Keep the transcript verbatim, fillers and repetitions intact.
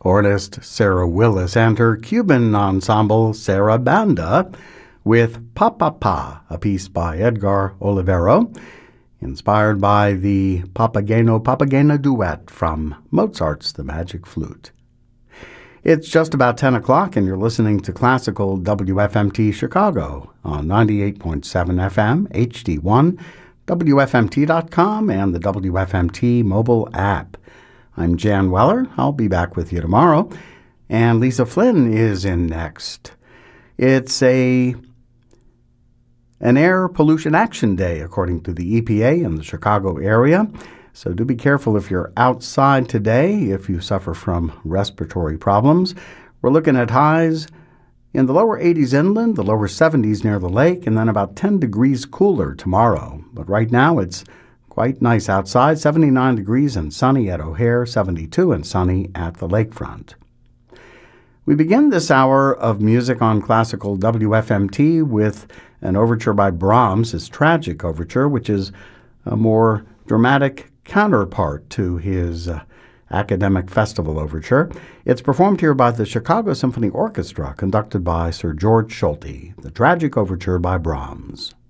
Organist Sarah Willis and her Cuban ensemble Sarabanda with Pa Pa Pa, a piece by Edgar Olivero, inspired by the Papageno Papagena duet from Mozart's The Magic Flute. It's just about ten o'clock, and you're listening to Classical W F M T Chicago on ninety-eight point seven F M, H D one, W F M T dot com, and the W F M T mobile app. I'm Jan Weller. I'll be back with you tomorrow. And Lisa Flynn is in next. It's a an air pollution action day, according to the E P A in the Chicago area. So do be careful if you're outside today, if you suffer from respiratory problems. We're looking at highs in the lower eighties inland, the lower seventies near the lake, and then about ten degrees cooler tomorrow. But right now it's quite nice outside, seventy-nine degrees and sunny at O'Hare, seventy-two and sunny at the lakefront. We begin this hour of music on Classical W F M T with an overture by Brahms, his Tragic Overture, which is a more dramatic counterpart to his uh, Academic Festival Overture. It's performed here by the Chicago Symphony Orchestra, conducted by Sir George Solti, the Tragic Overture by Brahms.